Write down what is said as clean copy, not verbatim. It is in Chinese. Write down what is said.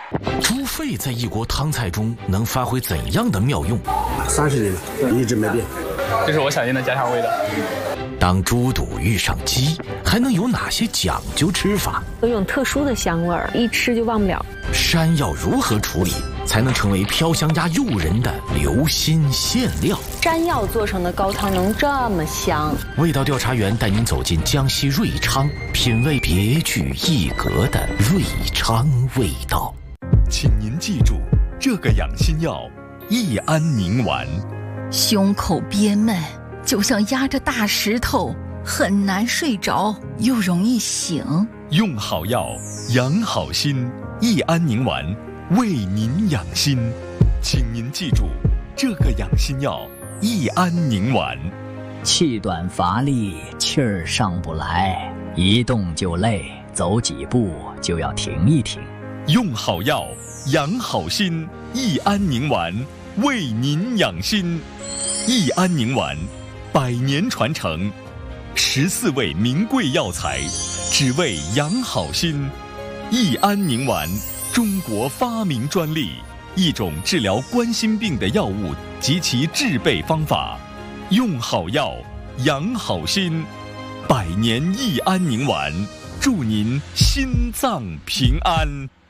猪肺在异国汤菜中能发挥怎样的妙用 ？30年了，一直没变。 这是我想念的家乡味道。 当猪肚遇上鸡，还能有哪些讲究吃法？ 有一种特殊的香味儿，一吃就忘不了。 山药如何处理才能成为飘香鸭诱人的留心馅料？ 山药做成的高汤能这么香？ 味道调查员带您走进江西瑞昌，品味别具一格的瑞昌味道。 请您记住这个养心药：益安宁丸。 胸口憋闷，就像压着大石头，很难睡着，又容易醒。 用好药，养好心。益安宁丸为您养心，请您记住这个养心药：益安宁丸。 气短乏力，气儿上不来，一动就累，走几步就要停一停。 用好药，养好心。益安宁丸为您养心。益安宁丸100年传承，14味名贵药材，只为养好心。益安宁丸，中国发明专利，一种治疗冠心病的药物及其制备方法。用好药，养好心。100年益安宁丸，祝您心脏平安。